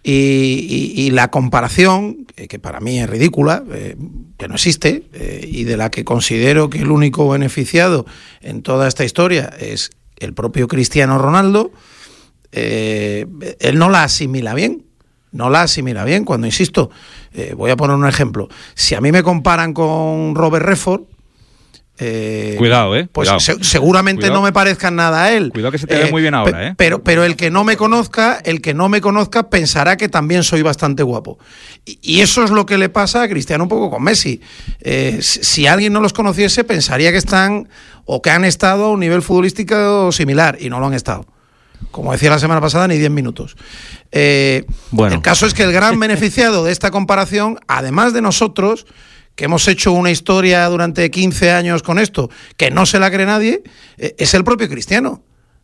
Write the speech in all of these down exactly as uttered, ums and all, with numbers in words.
Y, y, y la comparación, eh, que para mí es ridícula, eh, que no existe, eh, y de la que considero que el único beneficiado en toda esta historia es el propio Cristiano Ronaldo, eh, él no la asimila bien. No la asimila bien. Cuando, insisto, eh, voy a poner un ejemplo. Si a mí me comparan con Robert Redford, Eh, Cuidado, ¿eh? Pues Cuidado. se, seguramente Cuidado. no me parezcan nada a él. Cuidado que se te eh, ve muy bien ahora, ¿eh? Pero, pero el que no me conozca, el que no me conozca pensará que también soy bastante guapo. Y, y eso es lo que le pasa a Cristiano un poco con Messi. Eh, si, si alguien no los conociese, pensaría que están o que han estado a un nivel futbolístico similar, y no lo han estado. Como decía la semana pasada, ni diez minutos. Eh, bueno. El caso es que el gran beneficiado de esta comparación, además de nosotros, que hemos hecho una historia durante quince años con esto, que no se la cree nadie, eh, es el propio Cristiano.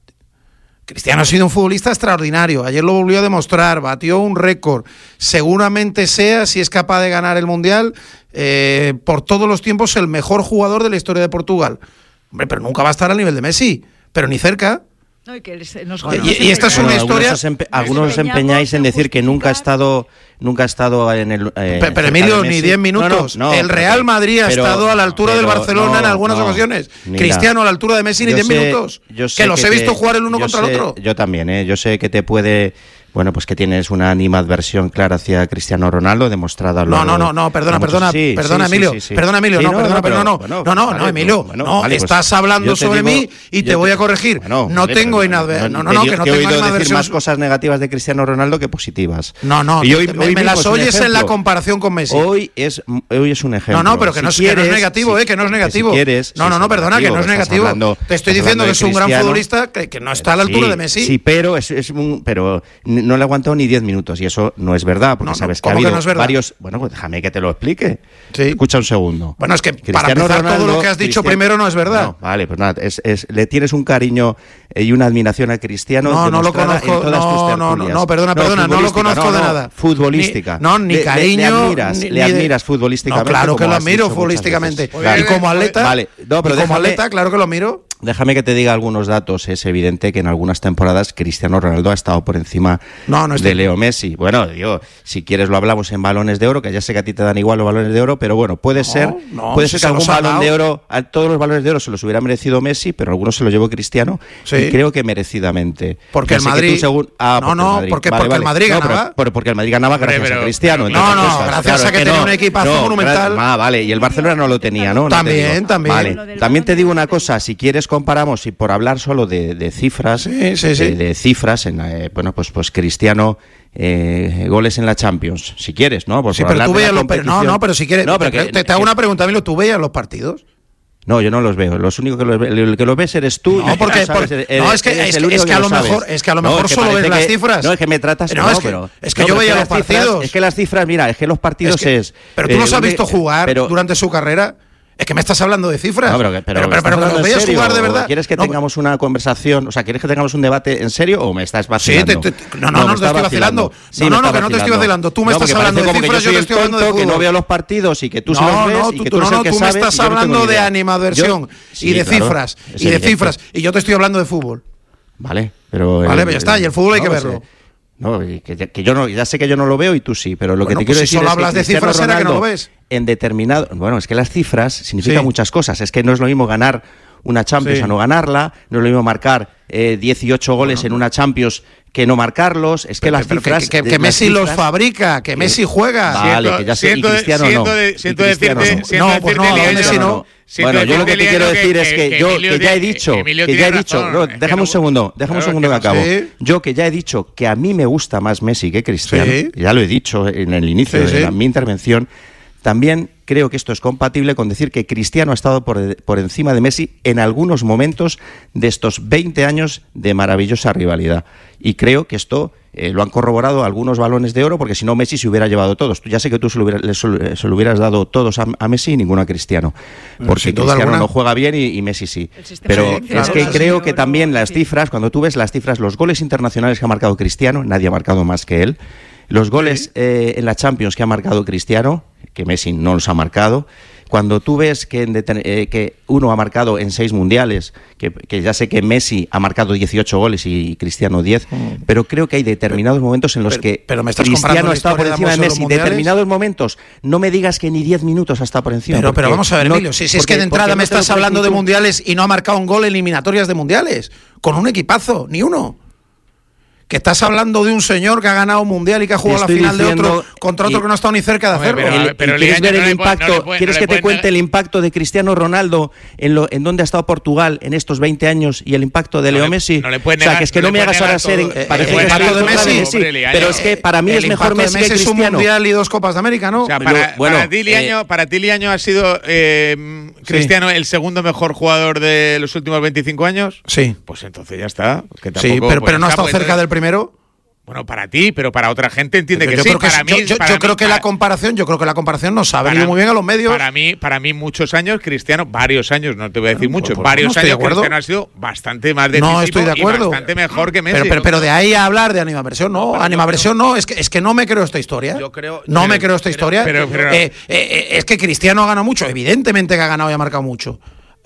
Cristiano ha sido un futbolista extraordinario, ayer lo volvió a demostrar, batió un récord, seguramente sea, si es capaz de ganar el Mundial, eh, por todos los tiempos el mejor jugador de la historia de Portugal. Hombre, pero nunca va a estar al nivel de Messi, pero ni cerca. No, y, que nos, bueno, y, y esta es una bueno, historia. Algunos os, empe algunos os empeñáis en decir que nunca ha estado, nunca ha estado en el. Eh, pero, pero Emilio, ni diez minutos. No, no, no, el Real Madrid ha pero, estado a la altura pero, del Barcelona no, en algunas no, ocasiones. Mira, Cristiano a la altura de Messi, ni diez minutos. Yo sé que los que he visto te, jugar el uno contra sé, el otro. Yo también, ¿eh? Yo sé que te puede. Bueno, pues que tienes una animadversión clara hacia Cristiano Ronaldo, demostrada a lo largo. No, no, no, no, perdona, perdona, sí, perdona, sí, Emilio, sí, sí, sí. perdona, Emilio, sí, no, no, perdona, pero, no, bueno, no, no, vale, no, Emilio, bueno, no, vale, estás pues, hablando sobre digo, mí y te voy a corregir. Bueno, no vale, tengo inadvertencia, no, no, no, que no tengo inadvertencia. He oído decir más cosas negativas de Cristiano Ronaldo que positivas. No, no, y hoy, me, hoy me las oyes en la comparación con Messi. Hoy es, hoy es un ejemplo. No, no, pero que no es negativo, eh, que no es negativo. No, no, no, perdona, que no es negativo. Te estoy diciendo que es un gran futbolista que no está a la altura de Messi. Sí, pero es un, pero no le ha aguantado ni diez minutos y eso no es verdad, porque no, sabes que ha habido que no varios... Bueno, pues déjame que te lo explique. Sí. Escucha un segundo. Bueno, es que Cristiano para empezar Ronaldo, todo lo que has dicho Cristiano, primero no es verdad. No, vale, pues nada, es, es, le tienes un cariño y una admiración a Cristiano. No, no lo conozco. No, no, no, no, perdona, perdona, no, no lo conozco no, de nada. Futbolística. Ni, no, ni le, cariño. Le, le admiras, ni, le admiras de... futbolísticamente. No, claro que lo admiro futbolísticamente. Claro. Y como atleta, vale, no, pero y como atleta, claro que lo admiro. Déjame que te diga algunos datos. Es evidente que en algunas temporadas Cristiano Ronaldo ha estado por encima no, no de Leo Messi. Bueno, digo, si quieres lo hablamos en balones de oro, que ya sé que a ti te dan igual los balones de oro, pero bueno, puede no, ser no, puede si ser que algún balón de oro, a todos los balones de oro se los hubiera merecido Messi, pero algunos se los llevó Cristiano, sí. y creo que merecidamente. Porque el Madrid... Según, ah, no, no, porque, porque, vale, porque vale. el Madrid ganaba. No, pero, porque el Madrid ganaba gracias pero, pero, a Cristiano. No, no, cosas. Gracias claro, a que, que tenía no, un equipazo no, monumental. Ah, vale, y el Barcelona no lo tenía, ¿no? También, no también. Vale. También te digo una cosa, si quieres comparamos y por hablar solo de, de cifras, sí, sí, sí. De, de cifras, en, eh, bueno, pues, pues Cristiano, eh, goles en la Champions, si quieres, ¿no? Por, sí, por pero tú veías los no, no, pero si quieres, no, pero te, que, te, te hago una pregunta, Emilio, ¿tú veías los partidos? No, yo no los veo. Los únicos que los ve, el que los ves eres tú. No, porque, sabes, porque eres, no es que es, que, es que a lo mejor es que a lo mejor no, solo ves las cifras. No, es que me tratas no, no, es que, pero es que no, yo veía los cifras, partidos. Es que las cifras, mira, es que los partidos es, que, es Pero tú eh, los has visto jugar pero, durante su carrera. Es que me estás hablando de cifras. No, pero, pero, pero, pero, pero, pero ¿los veías jugar de verdad? ¿Quieres que no, tengamos una conversación? O sea, ¿quieres que tengamos un debate en serio o me estás vacilando? Sí, te, te, no, no, no, no te estoy vacilando. Sí, no, no, no, que no te estoy vacilando. Tú me no, estás hablando de cifras, yo te estoy hablando de fútbol. Que no veo los partidos y que tú no, sí los ves no, y tú, que tú tú no, no, no, tú me estás hablando de animadversión y de cifras y de cifras y yo te estoy hablando de fútbol. Vale, pero vale, pues ya está. Y el fútbol hay que verlo. No, que, que yo no, ya sé que yo no lo veo y tú sí, pero lo bueno, que te pues quiero si decir solo es hablas que de cifras será que no lo ves. En determinado, bueno, es que las cifras significan sí. muchas cosas. Es que no es lo mismo ganar una Champions sí. a no ganarla, no es lo mismo marcar eh, dieciocho goles bueno, en una Champions que no marcarlos. Es que pero, las pero cifras que, que, que Messi cifras, los fabrica, que Messi juega. Vale, siento, que ya sé, siento, y Cristiano siento no. De, siento y Cristiano decirte, no. siento no, pues no, decirte, Messi no. no. Bueno, yo lo que te quiero decir es que yo que ya he dicho, que ya he dicho, no, déjame un segundo, déjame un segundo que acabo. Yo que ya he dicho que a mí me gusta más Messi que Cristiano, ya lo he dicho en el inicio de mi intervención. También creo que esto es compatible con decir que Cristiano ha estado por, por encima de Messi en algunos momentos de estos veinte años de maravillosa rivalidad. Y creo que esto eh, lo han corroborado algunos balones de oro, porque si no Messi se hubiera llevado todos. Tú ya sé que tú se lo, hubiera, se, se lo hubieras dado todos a, a Messi y ninguno a Cristiano. Porque Cristiano alguna... no juega bien y, y Messi sí. Pero sí, es que creo que también las cifras, cuando tú ves las cifras, los goles internacionales que ha marcado Cristiano, nadie ha marcado más que él. Los goles eh, en la Champions que ha marcado Cristiano, que Messi no los ha marcado. cuando tú ves que, en eh, que uno ha marcado en seis mundiales, que, que ya sé que Messi ha marcado dieciocho goles y Cristiano diez, mm. pero creo que hay determinados momentos en los pero, que pero me estás Cristiano ha estado por encima de, de Messi. Determinados momentos, no me digas que ni diez minutos ha estado por encima. Pero, pero vamos a ver, Emilio, no, si, si porque, es que de entrada me estás hablando de mundiales y no ha marcado un gol en eliminatorias de mundiales, con un equipazo, ni uno. Que estás hablando de un señor que ha ganado un mundial y que ha jugado la final de otro contra otro y, que no ha estado ni cerca de hacerlo. Pero, pero, pero ¿Quieres ver el no impacto? No puede, ¿Quieres no que te cuente el impacto de Cristiano Ronaldo en, lo, en donde ha estado Portugal en estos veinte años y el impacto de no Leo le, Messi? No le puede negar, o sea, que es que no, no me hagas ahora ser en, eh, parece el impacto de Messi, Messi, pero es que para mí es mejor Messi que Cristiano. Es un mundial y dos Copas de América, ¿no? O sea, para, bueno, para ti Liaño, eh, para ti Liaño ha sido eh, Cristiano el segundo mejor jugador de los últimos veinticinco años. Sí. Pues entonces ya está. Sí, pero no ha estado cerca del primero. Bueno, para ti, pero para otra gente entiende que yo sí. Creo que para yo, mí, yo, para yo mí, creo que para, la comparación, yo creo que la comparación nos ha venido para, muy bien a los medios. Para mí, para mí muchos años Cristiano, varios años, no te voy a decir no, mucho, pues, varios no años Cristiano ha sido bastante más decisivo no estoy de acuerdo. y bastante mejor que Messi. Pero, pero, pero de ahí a hablar de animaversión, no, no animaversión no, es que es que no me creo esta historia. Yo creo, no pero, me creo esta historia. Pero, pero, eh, eh, es que Cristiano ha ganado mucho, evidentemente que ha ganado y ha marcado mucho.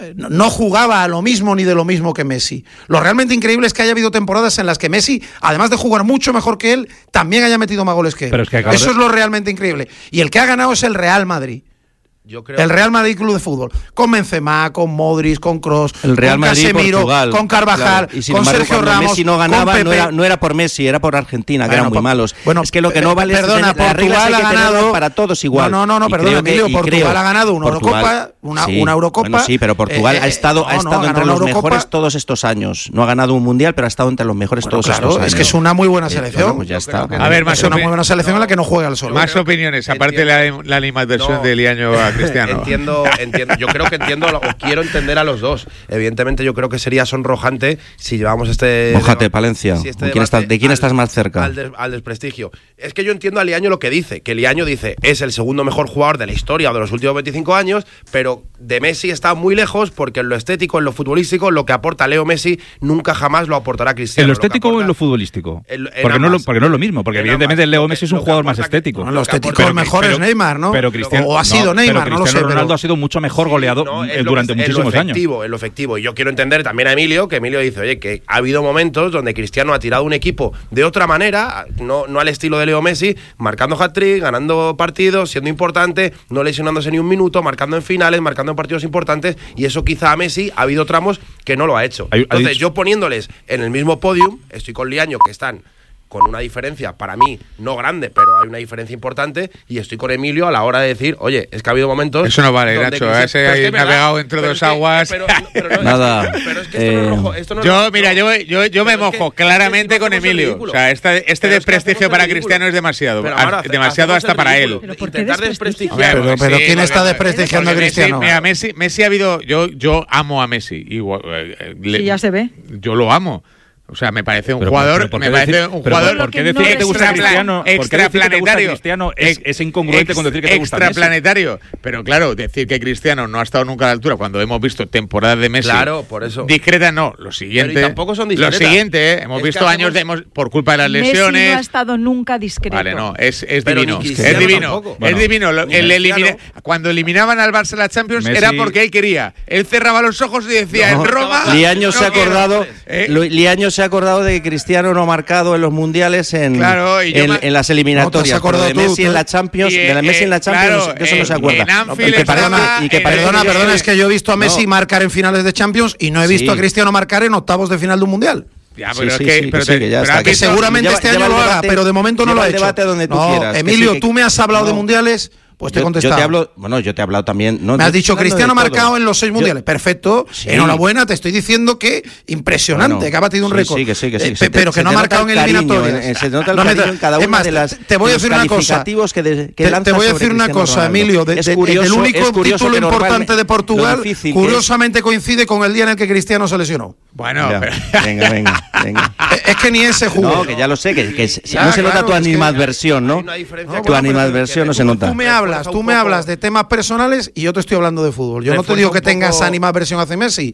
No jugaba a lo mismo ni de lo mismo que Messi. Lo realmente increíble es que haya habido temporadas en las que Messi, además de jugar mucho mejor que él, también haya metido más goles que él. Pero es que Eso de... es lo realmente increíble. Y el que ha ganado es el Real Madrid. Yo creo el Real Madrid Club de Fútbol, con Benzema, con Modric, con Kroos, el Real con Madrid, Casemiro, Portugal, con Carvajal, claro. Y sin con embargo, Sergio cuando Ramos, Messi no ganaba, con Pepe. No, era, no era por Messi, era por Argentina, que bueno, eran muy malos. Bueno, es que lo que no vale perdona, es tener, Portugal ha ganado para todos igual. No, no, no, perdona, Emilio, que, Portugal creo, ha ganado una Portugal, Eurocopa, una, sí, una Eurocopa. Bueno, sí, pero Portugal eh, ha estado, no, ha estado no, entre los Eurocopa. mejores todos estos años. No ha ganado un mundial, pero ha estado entre los mejores bueno, todos claro, estos años. Es que es una muy buena selección. Pues ya está. A ver, más es una muy buena selección en la que no juega el solo. Más opiniones, aparte de la animadversión de Liaño a Cristiano. Entiendo, entiendo. Yo creo que entiendo o quiero entender a los dos. Evidentemente yo creo que sería sonrojante si llevamos este... Mójate, Palencia. Si este ¿De quién, estás, ¿De quién al, estás más cerca? Al, des, al desprestigio. Es que yo entiendo a Liaño lo que dice, que Liaño dice es el segundo mejor jugador de la historia de los últimos veinticinco años, pero de Messi está muy lejos porque en lo estético, en lo futbolístico, lo que aporta Leo Messi nunca jamás lo aportará Cristiano. ¿En lo estético o en lo futbolístico? En, en porque, no lo, porque no es lo mismo, porque evidentemente ambas, Leo Messi es un jugador más estético. En lo estético el mejor es Neymar, ¿no? Pero Cristiano, o ha sido no, Neymar, pero no lo sé. Cristiano Ronaldo pero... ha sido mucho mejor goleador no, durante que, muchísimos en lo efectivo, años. En lo efectivo. Y yo quiero entender también a Emilio, que Emilio dice, oye, que ha habido momentos donde Cristiano ha tirado un equipo de otra manera, no, no al estilo de Leo Messi, marcando hat-trick, ganando partidos, siendo importante, no lesionándose ni un minuto, marcando en finales, marcando en partidos importantes, y eso quizá a Messi ha habido tramos que no lo ha hecho. Entonces, yo poniéndoles en el mismo podium, estoy con Liaño, que están con una diferencia, para mí, no grande, pero hay una diferencia importante, y estoy con Emilio a la hora de decir, oye, es que ha habido momentos... Eso no vale, Nacho, ¿eh? Ese ha navegado entre dos aguas... Pero, pero no, Nada. Pero es que esto eh, no es rojo, esto no yo, es mira, yo, yo, yo me mojo es que, claramente es que con Emilio. O sea, este, este desprestigio para Cristiano es demasiado. Ahora, demasiado hasta para él. Pero intentar desprestigiar... Pero, pero sí, ¿quién está desprestigiando a Cristiano? Mira, Messi, Messi ha habido... Yo, yo amo a Messi. Igual, eh, le, sí, ya se ve. Yo lo amo. O sea, me parece un pero, jugador, pero, me parece decir, un jugador ¿por qué decir que te gusta Cristiano? Extraplanetario. Cristiano es, es incongruente con decir que te gusta Messi. Extraplanetario. Pero claro, decir que Cristiano no ha estado nunca a la altura cuando hemos visto temporadas de Messi. Claro, por eso. Discreta no, lo siguiente. Pero y tampoco son discretas. Lo siguiente, ¿eh? hemos es visto años de hemos, por culpa de las Messi lesiones. Messi no ha estado nunca discreto. Vale, no, es, es pero divino. Es divino. Bueno, es divino. Lo, el elimina, cuando eliminaban al Barça la Champions Messi, era porque él quería. Él cerraba los ojos y decía, no, en Roma. Liaño se ha acordado, eh, Liaño se ha acordado de que Cristiano no ha marcado en los mundiales en, claro, en, me... en las eliminatorias, no, de Messi tú, en la Champions, y, de la Messi eh, en la Champions, claro, de eso no se acuerda. No, y que perdona, y que perdona, perdona, es que yo he visto a Messi no. marcar en finales de Champions y no he visto sí. a Cristiano marcar en octavos de final de un mundial. Ya, pero sí, es que, sí, pero sí, te, que, ya pero está, que seguramente lleva, este año lo haga, debate, pero de momento no lo ha hecho. Debate donde tú no, quieras, Emilio, que sí, que, tú me has hablado no. de mundiales. Pues te he contestado. Yo te hablo, bueno, yo te he hablado también. No, me has dicho Cristiano marcado en los seis mundiales. Yo, Perfecto. Sí. Enhorabuena, te estoy diciendo que impresionante, bueno, que ha batido un sí, récord. Sí, que sí, que sí. Eh, te, pero que no ha marcado en eliminatorias. Se nota el cariño en cada una de las te voy a decir una cosa. Que de, que te, te voy a decir una cosa, Emilio. De, de, curioso, el único título importante de Portugal, curiosamente coincide con el día en el que Cristiano se lesionó. Bueno, ya, pero... venga, venga, venga. Es que ni ese jugó. No, que ya lo sé, que, que ya, no se claro, nota tu animadversión, ¿no? Tu animadversión no se nota. Tú me hablas, tú me hablas de temas personales y yo te estoy hablando de fútbol. Yo no te digo que tengas animadversión hacia Messi.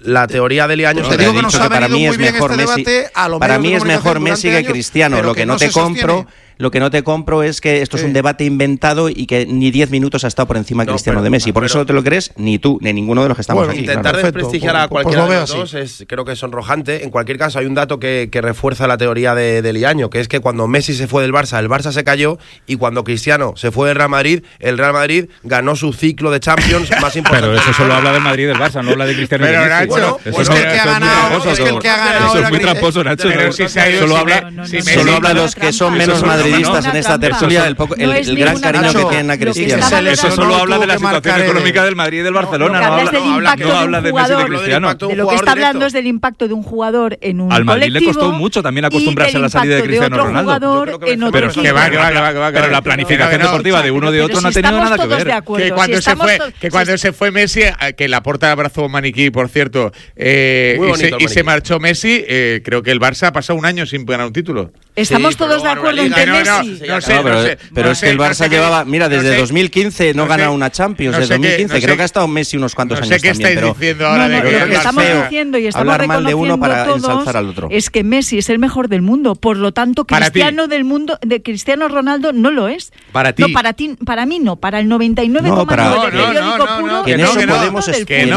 la teoría de Liaño. Te digo que nos ha venido muy bien este debate. Para mí es mejor Messi que Cristiano. Lo que no te compro... Lo que no te compro es que esto sí. es un debate inventado y que ni diez minutos ha estado por encima no, Cristiano pero, de Messi. Por pero, eso no te lo crees ni tú, ni ninguno de los que estamos bueno, aquí. Intentar claro. desprestigiar Perfecto. a cualquiera pues, pues de los dos es, creo que es sonrojante. En cualquier caso, hay un dato que, que refuerza la teoría de, de Liaño, que es que cuando Messi se fue del Barça, el Barça se cayó, y cuando Cristiano se fue del Real Madrid, el Real Madrid ganó su ciclo de Champions más importante. Pero eso solo habla del Madrid y del Barça, no habla de Cristiano pero, y de Messi. Nacho, bueno, pues es que el que ha ganado, es que el que ha ganado. Eso es muy tramposo, Nacho. Solo habla de los que son menos madridistas en esta tertulia, el, poco, el, no el gran cariño que tienen a Cristiano. Eso solo habla de la situación económica del Madrid y del Barcelona, no, no, no, habla, no habla de Messi y de Cristiano. De lo que está hablando es del impacto de un jugador en un al Madrid colectivo le costó mucho también acostumbrarse a la salida de Cristiano Ronaldo. Pero que va, que va, que va, que va. Pero la planificación deportiva de uno de otro no ha tenido nada que ver. Que cuando se fue, que cuando se fue Messi, que Laporta abrazó maniquí, por cierto, y se marchó Messi, creo que el Barça ha pasado un año sin ganar un título. Estamos sí, todos de acuerdo en que Messi. No, no, no sé, no, pero, no sé, pero no es sé, que el Barça no sé llevaba, qué, mira, desde no sé, dos mil quince no, no gana una Champions, no desde dos mil quince, qué, no creo sé, que ha estado Messi unos cuantos no años sé qué también. estáis diciendo ahora no, no, de lo que estamos diciendo y estamos hablar mal de uno para todos ensalzar al otro. Es que Messi es el mejor del mundo, por lo tanto Cristiano del mundo, de Cristiano Ronaldo no lo es. Para ti. No, para ti, para mí no, para el noventa y nueve coma nueve del periódico puro. Que en eso podemos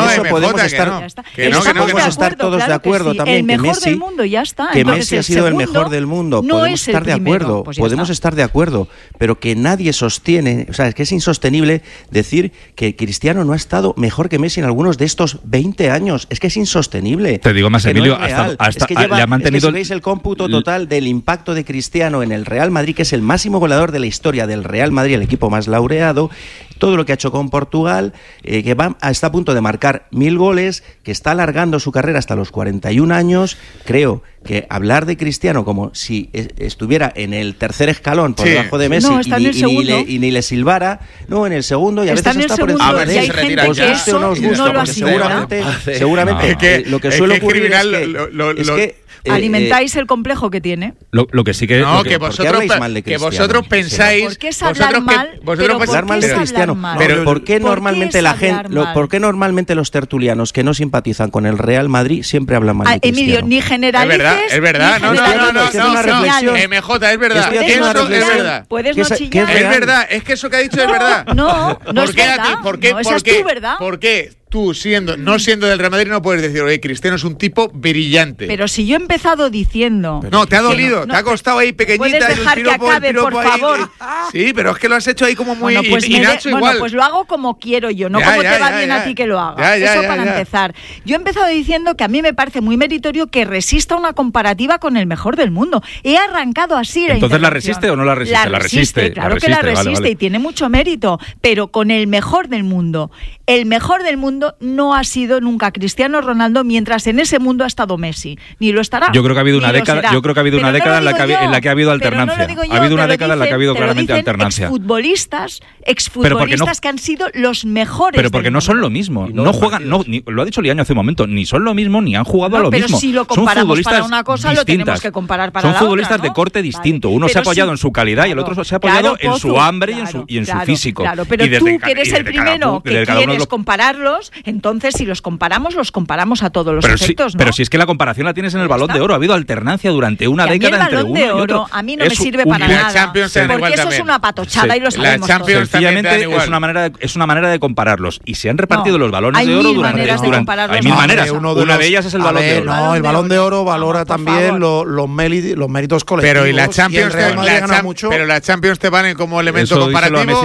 estar, que no podemos estar todos de acuerdo también. El mejor del mundo, ya está. Que Messi ha sido el mejor del mundo, podemos estar de acuerdo, podemos estar de acuerdo, pero que nadie sostiene, o sea, es que es insostenible decir que Cristiano no ha estado mejor que Messi en algunos de estos veinte años. Es que es insostenible. Te digo más, Emilio, no es hasta, hasta es que lleva, le ha mantenido. Es que si veis el cómputo total del impacto de Cristiano en el Real Madrid, que es el máximo goleador de la historia del Real Madrid, el equipo más laureado, todo lo que ha hecho con Portugal, eh, que va, está a punto de marcar mil goles, que está alargando su carrera hasta los cuarenta y un años, creo que hablar de Cristiano como si estuviera en el tercer escalón por sí. debajo de Messi no, y, ni, y, ni le, y ni le silbara, no, en el segundo y a está veces está segundo, por encima de él. Pues eso no os gusta, no porque seguramente, seguramente no. que, lo que suele es que ocurrir es que, que, lo, lo, es lo, que Eh, alimentáis el complejo que tiene. Lo, lo que sí que no, que, que vosotros que vosotros pensáis, ¿por qué es hablar vosotros mal? Que, vosotros ¿por hablar mal de Cristiano. Mal? Pero ¿por qué ¿por normalmente qué la gente, lo, por qué normalmente los tertulianos que no simpatizan con el Real Madrid siempre hablan mal de ah, Cristiano? Emilio, ni generalices. Es verdad, es verdad. No, no, no, no, no, no, reflexión. M J, es verdad. Eso es verdad. Puedes no chillar. Es verdad, es que eso que ha dicho es verdad. No, no es verdad. ¿Por qué? No, es tu verdad. ¿Por qué? Tú, siendo no siendo del Real Madrid, no puedes decir, oye, Cristiano es un tipo brillante. Pero si yo he empezado diciendo... No, te ha dolido, no, no, te ha costado ahí pequeñita. ¿Puedes dejar y que acabe, por favor? Ahí. Sí, pero es que lo has hecho ahí como muy... Bueno, pues, y, y Nacho bueno, igual. pues lo hago como quiero yo, no ya, como ya, te va ya, bien ya. a ti que lo haga. Ya, ya, Eso ya, para ya. empezar. Yo he empezado diciendo que a mí me parece muy meritorio que resista una comparativa con el mejor del mundo. He arrancado así la ¿Entonces la resiste o no la resiste? La, la resiste, resiste, claro la que resiste, la resiste vale, vale. y tiene mucho mérito, pero con el mejor del mundo. El mejor del mundo no ha sido nunca Cristiano Ronaldo, mientras en ese mundo ha estado Messi. Ni lo estará. Yo creo que ha habido una década, yo creo que ha habido una década en la que, en la que ha habido alternancia. No yo, ha habido una década dicen, en la que ha habido claramente alternancia. Exfutbolistas, exfutbolistas no, que han sido los mejores. Pero porque no son lo mismo. No, no juegan, no, ni, lo ha dicho Liaño hace un momento, ni son lo mismo ni han jugado no, a lo pero mismo. Si lo comparamos para una cosa, distintas. Lo tenemos que comparar para son la futbolistas otra, ¿no? de corte distinto. Vale. Uno pero se ha apoyado si, en su calidad claro, y el otro se ha apoyado claro, en su hambre claro, y en su, y en claro, su físico. Claro, pero y desde, tú que eres el primero que quieres compararlos, entonces si los comparamos, los comparamos a todos los pero efectos, si, ¿no? Pero si es que la comparación la tienes en el Balón de Oro. Ha habido alternancia durante una y década entre uno de oro, y otro. A mí no me sirve para nada. Porque eso es una patochada y lo sabemos todos. Sencillamente es una manera de, es una manera de compararlos. Y se han repartido los balones de oro durante... Hay mil maneras. Una de ellas es el Balón de Oro. No, el Balón de Oro valora también los méritos colectivos. Pero y la Champions pero la Champions te valen como elemento comparativo.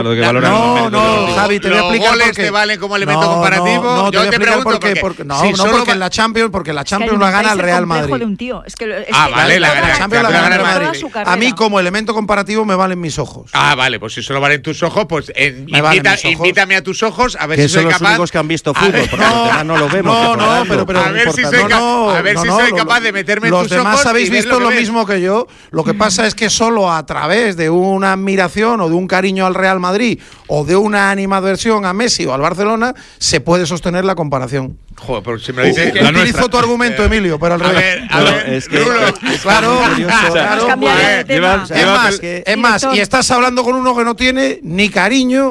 No, no, Javi, te voy a explicar por qué. Te valen como elemento comparativo. No, yo te pregunto porque no, no porque en la Champions, porque la Champions la gana el Real Madrid. Ah, vale, la Champions la gana el Madrid. A mí como elemento comparativo me valen mis ojos. Ah, vale, pues si solo valen tus ojos, pues invítame a tus ojos a ver si soy capaz. Que son los únicos que han visto fútbol, porque los demás no lo vemos. No, no, pero a ver si soy a ver si soy capaz de meterme en tus ojos. Los demás habéis visto lo mismo que yo. Lo que pasa es que solo a través de una admiración o de un cariño al Real Madrid o de una animadversión a Messi o al Barcelona se puede sostener la comparación. Joder, pero si me lo dices... Uh, utilizo tu argumento, eh, Emilio, pero al revés. A ver, a no, ver, es que, es, claro, claro, claro pues, lleva, es más, es más, y estás hablando con uno que no tiene ni cariño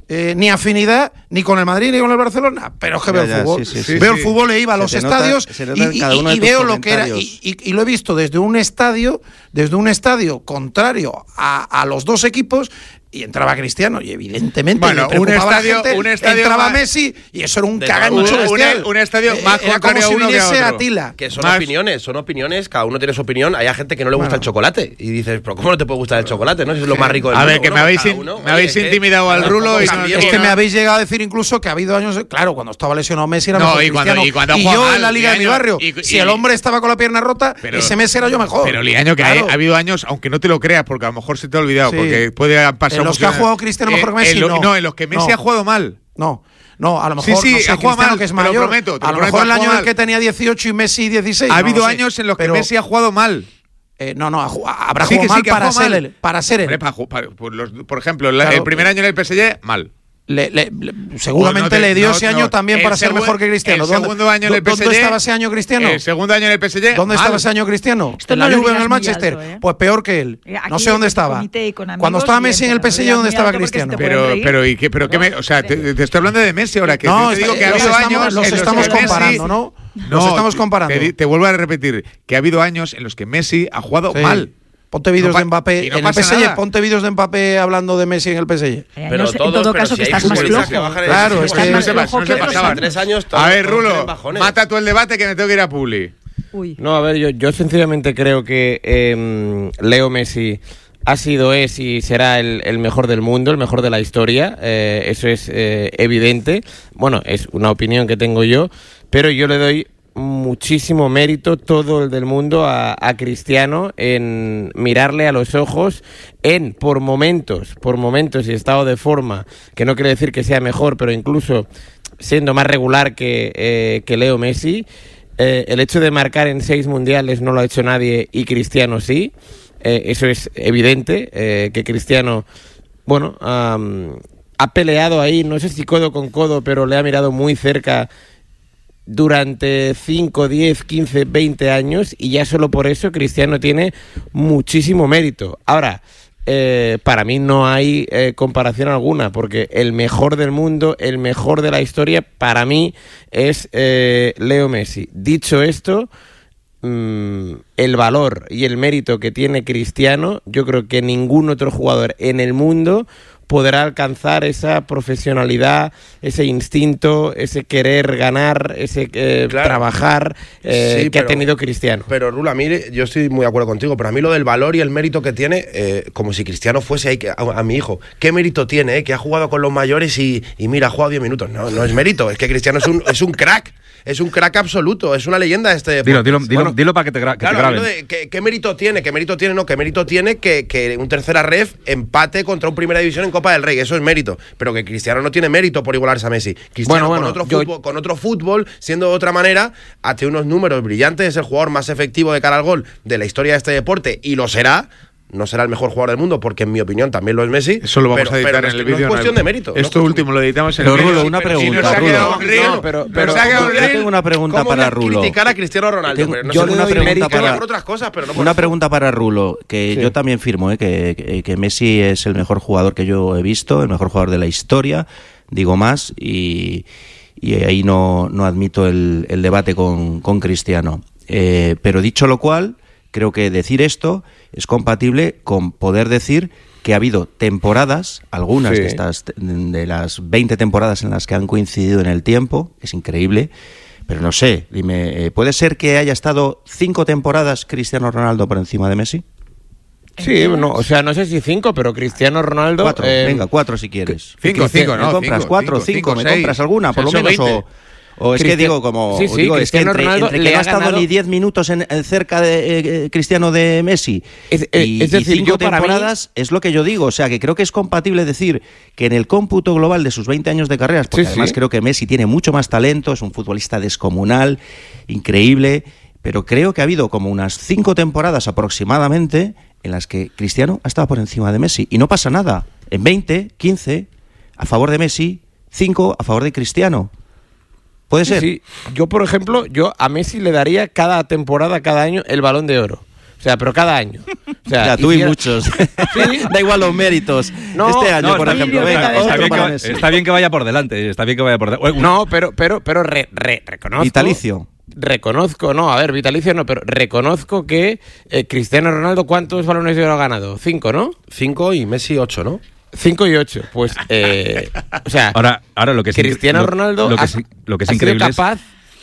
eh, ni afinidad ni con el Madrid ni con el Barcelona, pero es que veo ya, el fútbol. Sí, sí, sí, veo sí. el fútbol e iba a los estadios nota, y, y, y veo lo que era. Y, y, y lo he visto desde un estadio, desde un estadio contrario a, a los dos equipos. Y entraba Cristiano y evidentemente bueno, un estadio, gente, un estadio entraba más, Messi y eso era un cagancho bestial. Un, un estadio eh, más contrario como si a uno viniese que a otro. Atila. Que son más... opiniones, son opiniones, cada uno tiene su opinión. Hay gente que no le gusta bueno. el chocolate y dices, pero ¿cómo no te puede gustar el chocolate? No, si es lo más rico del a mundo. ver, que bueno, me habéis, in, uno, me habéis oye, intimidado al rulo y no, es que me habéis llegado a decir incluso que ha habido años, claro, cuando estaba lesionado Messi era no, mejor y Cristiano. Cuando, y, cuando y yo en la liga de mi barrio, y, y, si el hombre estaba con la pierna rota, pero, ese Messi era yo mejor. Pero Liaño, que ha habido años, aunque no te lo creas, porque a lo mejor se te ha olvidado, porque puede pasar. En los que ha jugado Cristiano mejor que Messi, no. No, en los que Messi no. ha jugado mal. No, no, a lo mejor sí, sí, no sé, ha jugado mal, que es te mayor, lo prometo. Te a lo lo mejor el año mal. en el que tenía dieciocho y Messi dieciséis. Ha habido no años sé, en los que pero, Messi ha jugado mal. Eh, no, no, habrá sí, jugado sí, mal que para, ser mal. Él, para ser él. Para, para, por, los, por ejemplo, claro, el primer año en el P S G, mal. Le, le, le, seguramente no te, le dio no, ese año no. también el para ser mejor que Cristiano. El segundo año en el P S G, ¿Dónde estaba ese año Cristiano? El segundo año en el P S G. ¿Dónde mal. estaba ese año Cristiano? Esto en no la Juve o en el Manchester. Alto, ¿eh? Pues peor que él. Aquí no sé dónde estaba. Cuando estaba Messi en el P S G, ¿dónde estaba Cristiano? Pero, pero, ¿y qué? Pero, ¿qué me, o sea, te, te estoy hablando de Messi ahora. Que no, yo te digo que ha los habido estamos, años. Los estamos comparando, ¿no? Los estamos comparando. Te vuelvo a repetir que ha habido años en los que Messi ha jugado mal. Ponte vídeos no, de Mbappé no en el P S G, nada. Ponte vídeos de Mbappé hablando de Messi en el P S G. Eh, pero no sé, todos, en todo caso que si estás más flojo. Claro, es que no se pasa, no se pasaba. Tres años. A ver, Rulo, mata tú el debate que me tengo que ir a Publi. Uy. No, a ver, yo, yo sencillamente creo que eh, Leo Messi ha sido, es y será el, el mejor del mundo, el mejor de la historia. Eh, eso es eh, evidente. Bueno, es una opinión que tengo yo, pero yo le doy muchísimo mérito, todo el del mundo, a, a Cristiano en mirarle a los ojos, en por momentos, por momentos y estado de forma, que no quiere decir que sea mejor, pero incluso siendo más regular que, eh, que Leo Messi. Eh, el hecho de marcar en seis mundiales no lo ha hecho nadie y Cristiano sí. Eh, eso es evidente, eh, que Cristiano, bueno, um, ha peleado ahí, no sé si codo con codo, pero le ha mirado muy cerca durante cinco, diez, quince, veinte años, y ya solo por eso Cristiano tiene muchísimo mérito. Ahora, eh, para mí no hay eh, comparación alguna, porque el mejor del mundo, el mejor de la historia, para mí es eh, Leo Messi. Dicho esto, mmm, el valor y el mérito que tiene Cristiano, yo creo que ningún otro jugador en el mundo podrá alcanzar esa profesionalidad, ese instinto, ese querer ganar, ese eh, claro. trabajar eh, sí, que pero, ha tenido Cristiano. Pero Rula, mire, yo estoy muy de acuerdo contigo, pero a mí lo del valor y el mérito que tiene, eh, como si Cristiano fuese ahí a, a mi hijo, ¿qué mérito tiene? Eh? Que ha jugado con los mayores y, y mira, ha jugado diez minutos. No, no es mérito, es que Cristiano es un, es un crack. Es un crack absoluto, es una leyenda este deporte. Dilo, dilo, dilo, bueno, dilo para que te, gra que claro, te graben. De, ¿qué, ¿Qué mérito tiene? ¿Qué mérito tiene? No, ¿qué mérito tiene que, que un tercera ref empate contra un primera división en Copa del Rey? Eso es mérito. Pero que Cristiano no tiene mérito por igualarse a Messi. Cristiano bueno, bueno, con, otro yo... fútbol, con otro fútbol, siendo de otra manera, hace unos números brillantes, es el jugador más efectivo de cara al gol de la historia de este deporte y lo será. No será el mejor jugador del mundo, porque en mi opinión también lo es Messi. Eso lo vamos pero, a editar pero en el vídeo. No es cuestión de mérito. Esto no, último lo editamos en pero el vídeo. Rulo, una pregunta. Si Rulo. No, pero, pero yo, yo tengo una pregunta para Rulo. Criticar a Cristiano Ronaldo. Tengo, pero no yo le doy una pregunta para, por otras cosas, pero no por una eso. pregunta para Rulo, que sí. Yo también firmo, ¿eh? que, que, que Messi es el mejor jugador que yo he visto, el mejor jugador de la historia, digo más, y, y ahí no, no admito el, el debate con, con Cristiano. Eh, pero dicho lo cual, creo que decir esto es compatible con poder decir que ha habido temporadas, algunas sí. de estas de las veinte temporadas en las que han coincidido en el tiempo, es increíble, pero no sé, dime, ¿puede ser que haya estado cinco temporadas Cristiano Ronaldo por encima de Messi? Sí, no, o sea, no sé si cinco, pero Cristiano Ronaldo... Cuatro, eh, venga, cuatro si quieres. Cinco, cinco, ¿no? ¿Me compras cinco, cuatro, cinco, cinco, ¿me seis, compras alguna? Por lo menos, veinte. o... O es Cristian... que digo, como sí, sí, digo, es que entre, Ronaldo entre que le no ha ha estado ganado... ni diez minutos en, en cerca de eh, Cristiano de Messi es, eh, y, es decir, y cinco yo para temporadas, mí... es lo que yo digo. O sea, que creo que es compatible decir que en el cómputo global de sus veinte años de carreras, porque sí, además sí. creo que Messi tiene mucho más talento, es un futbolista descomunal, increíble, pero creo que ha habido como unas cinco temporadas aproximadamente en las que Cristiano ha estado por encima de Messi. Y no pasa nada. En veinte, quince, a favor de Messi, cinco a favor de Cristiano. ¿Puede ser? Sí, sí. Yo, por ejemplo, yo a Messi le daría cada temporada, cada año, el Balón de Oro. O sea, pero cada año. O sea, ya, tú hiciera... y muchos. ¿Sí? Da igual los méritos. No, este año, no, por ejemplo. Venga, está, bien que, está bien que vaya por delante. Está bien que vaya por delante. No, pero, pero, pero re, re, reconozco. Vitalicio. Reconozco, no, a ver, vitalicio no, pero reconozco que eh, Cristiano Ronaldo, ¿cuántos balones de oro ha ganado? Cinco, ¿no? Cinco y Messi ocho, ¿no? Cinco y ocho, pues, eh, o sea, ahora, ahora lo que es Cristiano Ronaldo lo, lo que es, lo que es increíble sido capaz. Es...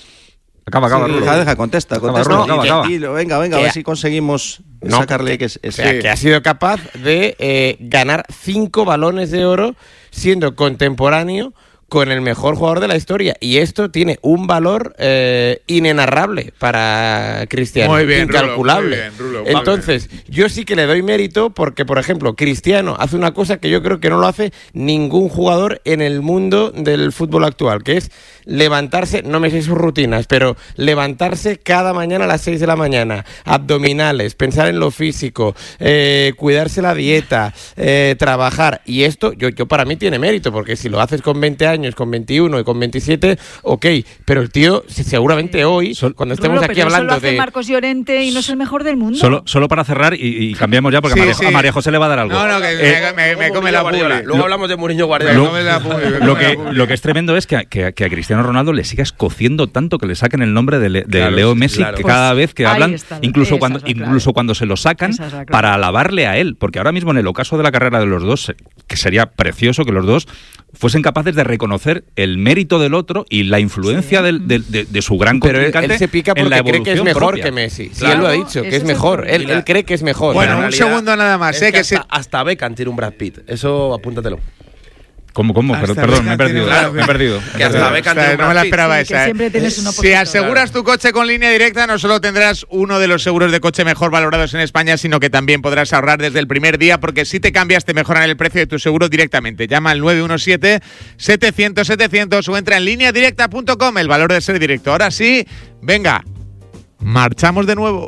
Acaba, acaba, sí, Rulo. Deja, deja, contesta, contesta. Acaba, Rulo, acaba, y, acaba. Y, venga, venga, a ver si conseguimos no, sacarle que, que es. es o sea, sí. que ha sido capaz de eh, ganar cinco balones de oro siendo contemporáneo con el mejor jugador de la historia. Y esto tiene un valor eh, inenarrable para Cristiano. Muy bien, incalculable. Rulo, muy bien, Rulo, Entonces, bien. yo sí que le doy mérito porque, por ejemplo, Cristiano hace una cosa que yo creo que no lo hace ningún jugador en el mundo del fútbol actual, que es levantarse, no me sé sus rutinas, pero levantarse cada mañana a las seis de la mañana, abdominales, pensar en lo físico, eh, cuidarse la dieta, eh, trabajar. Y esto, yo, yo para mí tiene mérito, porque si lo haces con veinte años, con veintiuno y con veintisiete, ok, pero el tío seguramente hoy, Sol, cuando estemos Rulo, aquí hablando eso lo hace de Marcos Llorente y no es el mejor del mundo. Solo, solo para cerrar y, y cambiamos ya porque sí, a, María, sí. a María José le va a dar algo. No, no, que eh, me, me, me come la Guardiola. Luego hablamos de Mourinho Guardiola. Lo, lo, que, lo que es tremendo es que, que, que a Cristiano Ronaldo le siga escociendo tanto que le saquen el nombre de, Le, de claro, Leo Messi, claro. que pues cada vez que hablan, está, incluso cuando es incluso cuando se lo sacan, es para alabarle a él, porque ahora mismo en el ocaso de la carrera de los dos, que sería precioso que los dos fuesen capaces de reconocer el mérito del otro y la influencia sí. del, de, de, de su gran pero contrincante. Él, él se pica porque cree que es mejor propia. que Messi. Sí, claro. él lo ha dicho, que es mejor. Él, él cree que es mejor. Bueno, un segundo nada más. Es eh, que que hasta, se... hasta Beckham tiene un Brad Pitt. Eso apúntatelo. ¿Cómo, cómo? Pero, perdón, me he perdido. Claro, me he perdido. Que hasta Beckham tiene un no me la esperaba sí, esa. Siempre tienes una si aseguras tu coche con Línea Directa, no solo tendrás uno de los seguros de coche mejor valorados en España, sino que también podrás ahorrar desde el primer día, porque si te cambias te mejoran el precio de tu seguro directamente. Llama al nueve uno siete, setecientos, setecientos o entra en línea directa punto com. El valor de ser directo. Ahora sí, venga, marchamos de nuevo.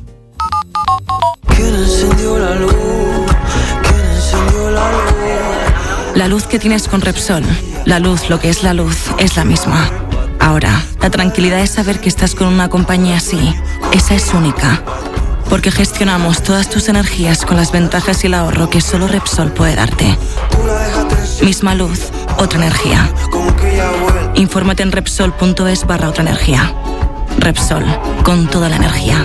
¿Quién encendió la luz? ¿Quién encendió la luz? La luz que tienes con Repsol, la luz, lo que es la luz, es la misma. Ahora, la tranquilidad es saber que estás con una compañía así. Esa es única. Porque gestionamos todas tus energías con las ventajas y el ahorro que solo Repsol puede darte. Misma luz, otra energía. Infórmate en Repsol punto es barra otra energía. Repsol, con toda la energía.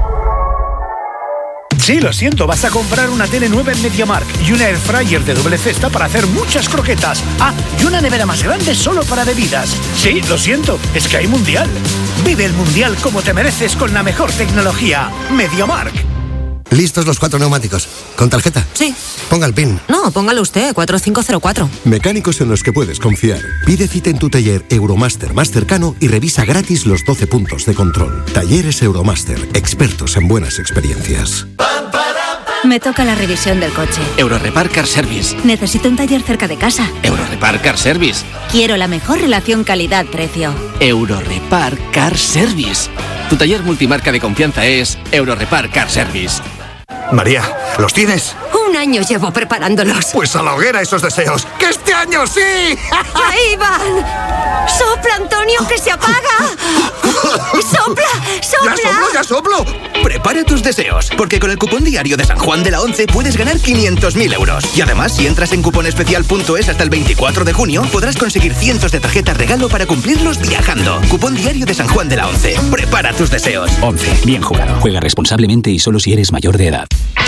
Sí, lo siento, vas a comprar una tele nueva en MediaMarkt y una airfryer de doble cesta para hacer muchas croquetas. Ah, y una nevera más grande solo para bebidas. Sí, lo siento, es que hay mundial. Vive el mundial como te mereces con la mejor tecnología. MediaMarkt. ¿Listos los cuatro neumáticos? ¿Con tarjeta? Sí. Ponga el PIN. No, póngalo usted, cuatro cinco cero cuatro. Mecánicos en los que puedes confiar. Pide cita en tu taller Euromaster más cercano y revisa gratis los doce puntos de control. Talleres Euromaster, expertos en buenas experiencias. Me toca la revisión del coche. Eurorepar Car Service. Necesito un taller cerca de casa. Eurorepar Car Service. Quiero la mejor relación calidad-precio. Eurorepar Car Service. Tu taller multimarca de confianza es Eurorepar Car Service. María, ¿los tienes? Un año llevo preparándolos. Pues a la hoguera esos deseos. ¡Que este año sí! ¡Ahí van! ¡Sopla, Antonio, que se apaga! ¡Sopla, sopla! ¡Ya soplo, ya soplo! Prepara tus deseos, porque con el cupón diario de San Juan de la Once puedes ganar quinientos mil euros. Y además, si entras en cuponespecial punto es hasta el veinticuatro de junio, podrás conseguir cientos de tarjetas regalo para cumplirlos viajando. Cupón diario de San Juan de la Once. Prepara tus deseos. Once. Bien jugado. Juega responsablemente y solo si eres mayor de edad.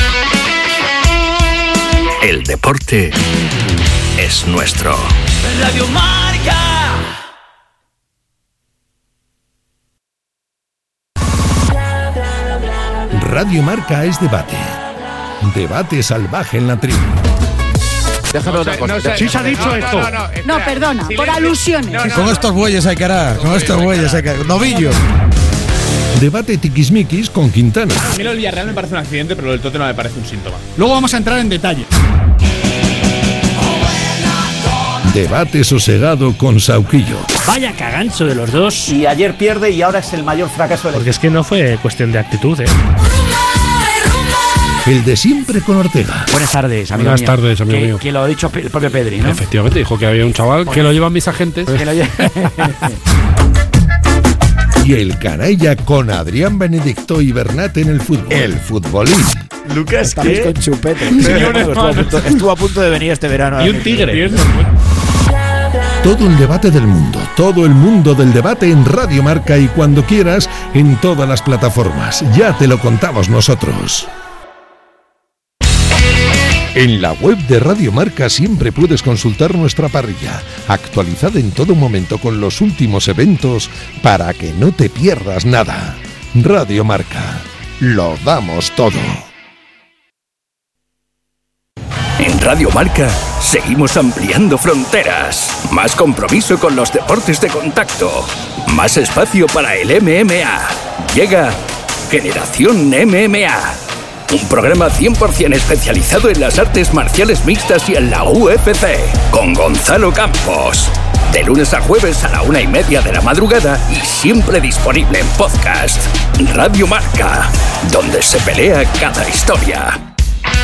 El deporte es nuestro. Radio Marca. Radio Marca es debate. Debate salvaje en la tribu. Déjame otra cosa. No sé, sí se ha dicho no, esto. No, no, no, no perdona, Silencio. Por alusiones. No, no, con no, estos bueyes hay que arar, con estos bueyes hay que arar. Novillo. Debate tiquismiquis con Quintana. A mí lo del Villarreal me parece un accidente, pero lo del Tottenham me parece un síntoma. Luego vamos a entrar en detalle. Debate sosegado con Sauquillo. Vaya cagancho de los dos. Y ayer pierde y ahora es el mayor fracaso del equipo. Porque es que no fue cuestión de actitud, ¿eh? El de siempre con Ortega. Buenas tardes, amigo Buenas mío. tardes, amigo que, mío. Que lo ha dicho el propio Pedri, ¿no? Efectivamente, dijo que había un chaval que lo llevan mis agentes. Que lo lleva... Y y el Canalla con Adrián Benedicto y Bernat en el fútbol. El futbolín. Lucas, Estáis con chupete. Señor, estuvo, a punto, estuvo a punto de venir este verano. Y un tigre. Todo el debate del mundo, todo el mundo del debate en Radio Marca y cuando quieras en todas las plataformas. Ya te lo contamos nosotros. En la web de Radio Marca siempre puedes consultar nuestra parrilla, actualizada en todo momento con los últimos eventos para que no te pierdas nada. Radio Marca, lo damos todo. En Radio Marca seguimos ampliando fronteras, más compromiso con los deportes de contacto, más espacio para el M M A. Llega Generación M M A, un programa cien por ciento especializado en las artes marciales mixtas y en la U F C, con Gonzalo Campos. De lunes a jueves a la una y media de la madrugada y siempre disponible en podcast. Radio Marca, donde se pelea cada historia.